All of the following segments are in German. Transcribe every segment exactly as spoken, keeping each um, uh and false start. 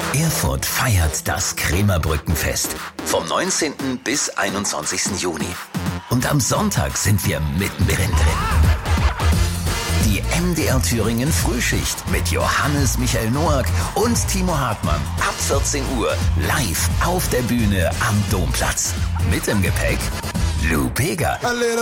Erfurt feiert das Krämerbrückenfest vom neunzehnten bis einundzwanzigsten Juni. Und am Sonntag sind wir mittendrin drin. Die M D R Thüringen Frühschicht mit Johannes Michael Noack und Timo Hartmann ab vierzehn Uhr live auf der Bühne am Domplatz. Mit im Gepäck Lou Bega.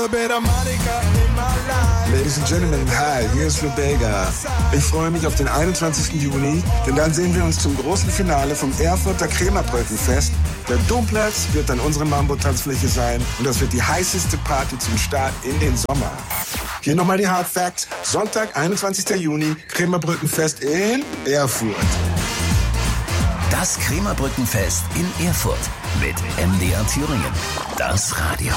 Ladies and Gentlemen, hi, hier ist Lou Bega. Ich freue mich auf den einundzwanzigsten Juni, denn dann sehen wir uns zum großen Finale vom Erfurter Krämerbrückenfest. Der Domplatz wird dann unsere Mambo-Tanzfläche sein und das wird die heißeste Party zum Start in den Sommer. Hier nochmal die Hard Facts. Sonntag, einundzwanzigsten Juni, Krämerbrückenfest in Erfurt. Das Krämerbrückenfest in Erfurt mit M D R Thüringen. Das Radio.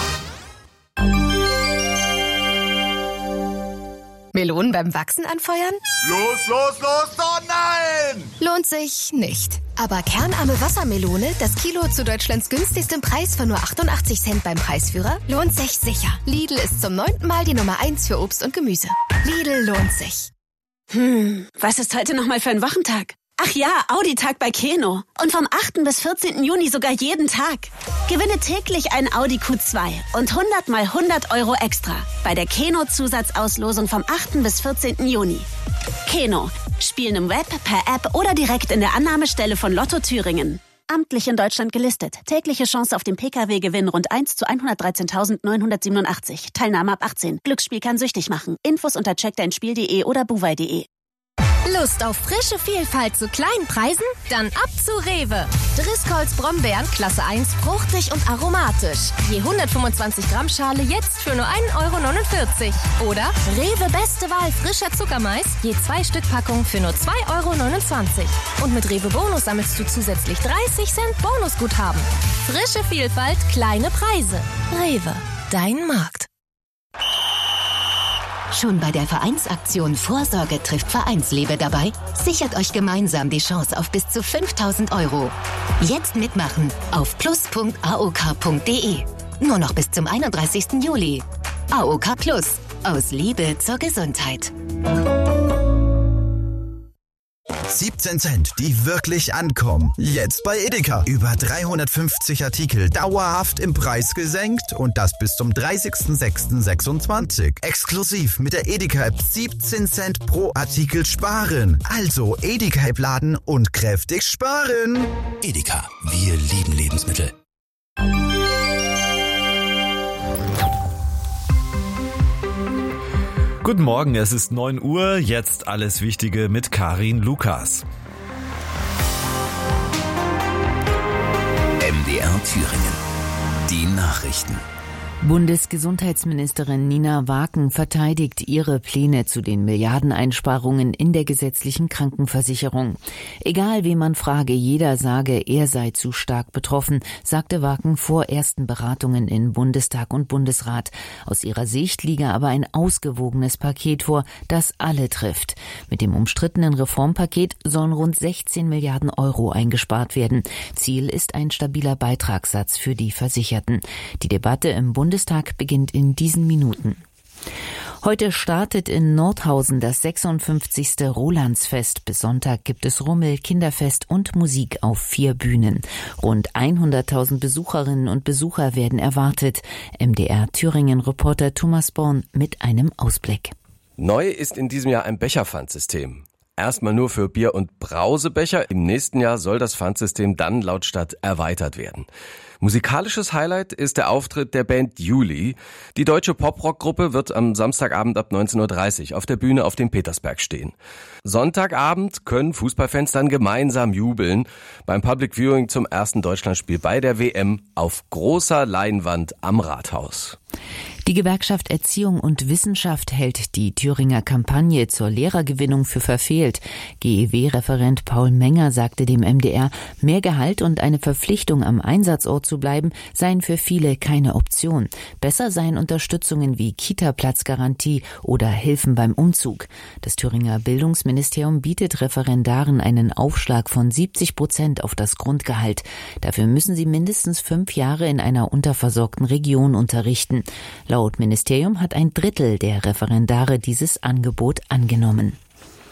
Melonen beim Wachsen anfeuern? Los, los, los, oh nein! Lohnt sich nicht. Aber kernarme Wassermelone, das Kilo zu Deutschlands günstigstem Preis von nur achtundachtzig Cent beim Preisführer, lohnt sich sicher. Lidl ist zum neunten Mal die Nummer eins für Obst und Gemüse. Lidl lohnt sich. Hm, was ist heute nochmal für ein Wochentag? Ach ja, Audi-Tag bei Keno. Und vom achten bis vierzehnten Juni sogar jeden Tag. Gewinne täglich ein Audi Q zwei und hundert mal hundert Euro extra bei der Keno-Zusatzauslosung vom achten bis vierzehnten Juni. Keno. Spielen im Web, per App oder direkt in der Annahmestelle von Lotto Thüringen. Amtlich in Deutschland gelistet. Tägliche Chance auf den P K W-Gewinn rund eins zu hundertdreizehntausendneunhundertsiebenundachtzig. Teilnahme ab achtzehn. Glücksspiel kann süchtig machen. Infos unter check dein spiel punkt de oder buwei punkt de. Lust auf frische Vielfalt zu kleinen Preisen? Dann ab zu Rewe. Driscolls Brombeeren Klasse eins, fruchtig und aromatisch. Je hundertfünfundzwanzig Gramm Schale jetzt für nur ein Euro neunundvierzig. Oder Rewe Beste Wahl frischer Zuckermais, je zwei Stück Packung für nur zwei Euro neunundzwanzig. Und mit Rewe Bonus sammelst du zusätzlich dreißig Cent Bonusguthaben. Frische Vielfalt, kleine Preise. Rewe, dein Markt. Schon bei der Vereinsaktion Vorsorge trifft Vereinslebe dabei? Sichert euch gemeinsam die Chance auf bis zu fünftausend Euro. Jetzt mitmachen auf plus punkt a o k punkt de. Nur noch bis zum einunddreißigsten Juli. A O K Plus. Aus Liebe zur Gesundheit. siebzehn Cent, die wirklich ankommen. Jetzt bei Edeka. Über dreihundertfünfzig Artikel dauerhaft im Preis gesenkt und das bis zum dreißigsten sechsten sechsundzwanzig. Exklusiv mit der Edeka-App siebzehn Cent pro Artikel sparen. Also Edeka-App laden und kräftig sparen. Edeka, wir lieben Lebensmittel. Guten Morgen, es ist neun Uhr, jetzt alles Wichtige mit Karin Lukas. M D R Thüringen. Die Nachrichten. Bundesgesundheitsministerin Nina Waken verteidigt ihre Pläne zu den Milliardeneinsparungen in der gesetzlichen Krankenversicherung. Egal wen man frage, jeder sage, er sei zu stark betroffen, sagte Waken vor ersten Beratungen in Bundestag und Bundesrat. Aus ihrer Sicht liege aber ein ausgewogenes Paket vor, das alle trifft. Mit dem umstrittenen Reformpaket sollen rund sechzehn Milliarden Euro eingespart werden. Ziel ist ein stabiler Beitragssatz für die Versicherten. Die Debatte im Bundestag Bundestag beginnt in diesen Minuten. Heute startet in Nordhausen das sechsundfünfzigste Rolandsfest. Bis Sonntag gibt es Rummel, Kinderfest und Musik auf vier Bühnen. Rund hunderttausend Besucherinnen und Besucher werden erwartet. M D R Thüringen-Reporter Thomas Born mit einem Ausblick. Neu ist in diesem Jahr ein Becherpfandsystem. Erstmal nur für Bier- und Brausebecher. Im nächsten Jahr soll das Pfandsystem dann laut Stadt erweitert werden. Musikalisches Highlight ist der Auftritt der Band Juli. Die deutsche Pop-Rock-Gruppe wird am Samstagabend ab neunzehn Uhr dreißig auf der Bühne auf dem Petersberg stehen. Sonntagabend können Fußballfans dann gemeinsam jubeln beim Public Viewing zum ersten Deutschlandspiel bei der W M auf großer Leinwand am Rathaus. Die Gewerkschaft Erziehung und Wissenschaft hält die Thüringer Kampagne zur Lehrergewinnung für verfehlt. G E W-Referent Paul Menger sagte dem M D R, mehr Gehalt und eine Verpflichtung am Einsatzort zu bleiben, seien für viele keine Option. Besser seien Unterstützungen wie Kita-Platzgarantie oder Hilfen beim Umzug. Das Thüringer Bildungsministerium bietet Referendaren einen Aufschlag von siebzig Prozent auf das Grundgehalt. Dafür müssen sie mindestens fünf Jahre in einer unterversorgten Region unterrichten. Laut Ministerium hat ein Drittel der Referendare dieses Angebot angenommen.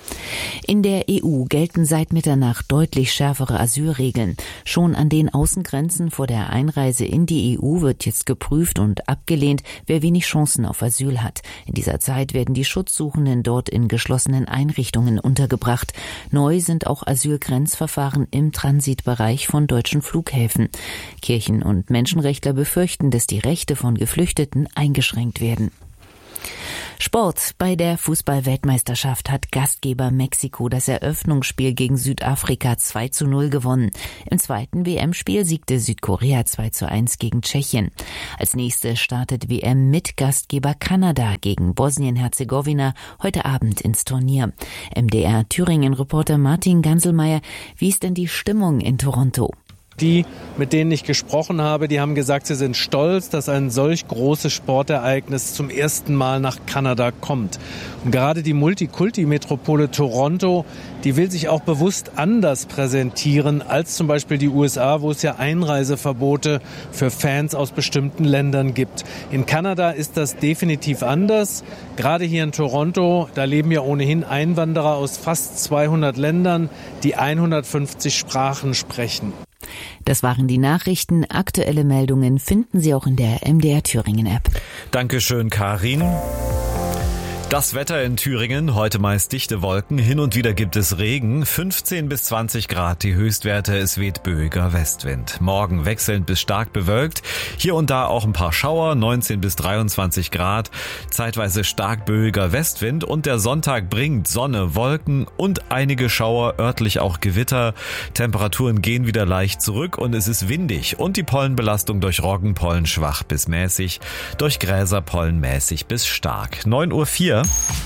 In der E U gelten seit Mitternacht deutlich schärfere Asylregeln. Schon an den Außengrenzen vor der Einreise in die E U wird jetzt geprüft und abgelehnt, wer wenig Chancen auf Asyl hat. In dieser Zeit werden die Schutzsuchenden dort in geschlossenen Einrichtungen untergebracht. Neu sind auch Asylgrenzverfahren im Transitbereich von deutschen Flughäfen. Kirchen- und Menschenrechtler befürchten, dass die Rechte von Geflüchteten eingeschränkt werden. Sport. Bei der Fußball-Weltmeisterschaft hat Gastgeber Mexiko das Eröffnungsspiel gegen Südafrika zwei zu null gewonnen. Im zweiten W M-Spiel siegte Südkorea zwei zu eins gegen Tschechien. Als nächstes startet W M mit Gastgeber Kanada gegen Bosnien-Herzegowina heute Abend ins Turnier. M D R-Thüringen-Reporter Martin Ganselmeier, wie ist denn die Stimmung in Toronto? Die, mit denen ich gesprochen habe, die haben gesagt, sie sind stolz, dass ein solch großes Sportereignis zum ersten Mal nach Kanada kommt. Und gerade die Multikulti-Metropole Toronto, die will sich auch bewusst anders präsentieren als zum Beispiel die U S A, wo es ja Einreiseverbote für Fans aus bestimmten Ländern gibt. In Kanada ist das definitiv anders. Gerade hier in Toronto, da leben ja ohnehin Einwanderer aus fast zweihundert Ländern, die hundertfünfzig Sprachen sprechen. Das waren die Nachrichten. Aktuelle Meldungen finden Sie auch in der M D R Thüringen App. Dankeschön, Karin. Das Wetter in Thüringen, heute meist dichte Wolken, hin und wieder gibt es Regen, fünfzehn bis zwanzig Grad die Höchstwerte, es weht böiger Westwind. Morgen wechselnd bis stark bewölkt, hier und da auch ein paar Schauer, neunzehn bis dreiundzwanzig Grad, zeitweise stark böiger Westwind und der Sonntag bringt Sonne, Wolken und einige Schauer, örtlich auch Gewitter. Temperaturen gehen wieder leicht zurück und es ist windig und die Pollenbelastung durch Roggenpollen schwach bis mäßig, durch Gräserpollen mäßig bis stark. neun Uhr vier.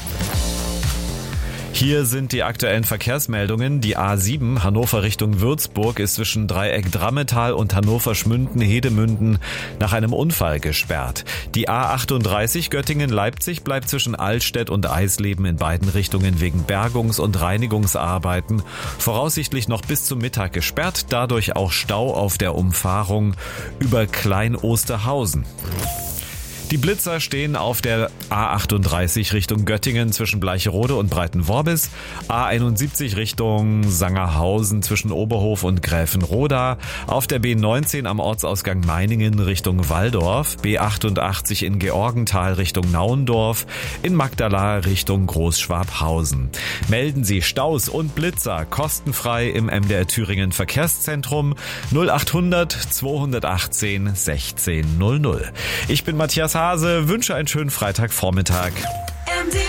Hier sind die aktuellen Verkehrsmeldungen. Die A sieben Hannover Richtung Würzburg ist zwischen Dreieck Drammetal und Hannover-Schmünden-Hedemünden nach einem Unfall gesperrt. Die A achtunddreißig Göttingen-Leipzig bleibt zwischen Altstedt und Eisleben in beiden Richtungen wegen Bergungs- und Reinigungsarbeiten voraussichtlich noch bis zum Mittag gesperrt, dadurch auch Stau auf der Umfahrung über Klein-Osterhausen. Die Blitzer stehen auf der A achtunddreißig Richtung Göttingen zwischen Bleicherode und Breitenworbis, A einundsiebzig Richtung Sangerhausen zwischen Oberhof und Gräfenroda, auf der B neunzehn am Ortsausgang Meiningen Richtung Walldorf, B achtundachtzig in Georgenthal Richtung Nauendorf, in Magdala Richtung Großschwabhausen. Melden Sie Staus und Blitzer kostenfrei im M D R Thüringen Verkehrszentrum null achthundert zweihundertachtzehn sechzehn null null. Ich bin Matthias Hase, wünsche einen schönen Freitagvormittag. M D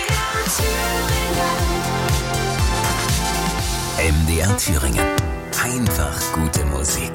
R Thüringen. M D R Thüringen. Einfach gute Musik.